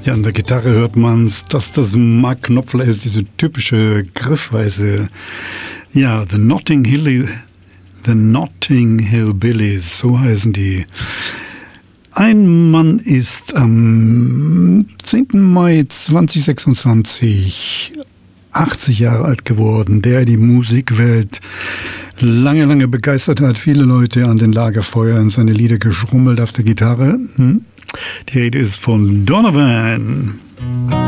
Ja, an der Gitarre hört man, dass das Mark Knopfler ist, diese typische Griffweise. Ja, The Notting Hillbillies, so heißen die. Ein Mann ist am 10. Mai 2026 80 Jahre alt geworden, der die Musikwelt lange, lange begeistert hat. Viele Leute an den Lagerfeuern seine Lieder geschrummelt auf der Gitarre. Die Rede ist von Donovan.